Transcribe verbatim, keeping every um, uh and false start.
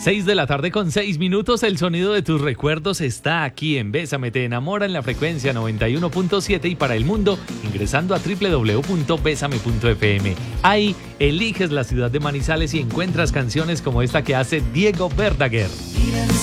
Seis de la tarde con seis minutos, el sonido de tus recuerdos está aquí en Bésame Te Enamora en la frecuencia noventa y uno punto siete y para el mundo ingresando a doble u doble u doble u punto bésame punto efe eme. Ahí eliges la ciudad de Manizales y encuentras canciones como esta que hace Diego Verdaguer.